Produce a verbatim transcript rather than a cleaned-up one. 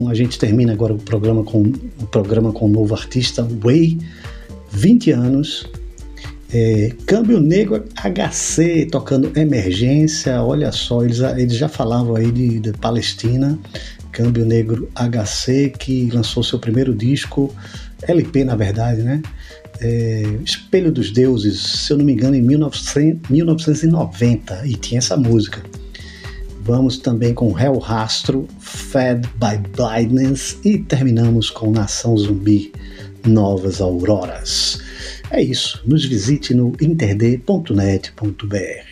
A gente termina agora o programa com o programa com o novo artista, Way, vinte anos. É, Câmbio Negro H C tocando Emergência. Olha só, eles, eles já falavam aí de, de Palestina. Câmbio Negro H C, que lançou seu primeiro disco, L P na verdade, né? É, Espelho dos Deuses, se eu não me engano, em mil novecentos e noventa, e tinha essa música. Vamos também com Hell Rastro, Fed by Blindness, e terminamos com Nação Zumbi, Novas Auroras. É isso, nos visite no interd ponto net ponto b r.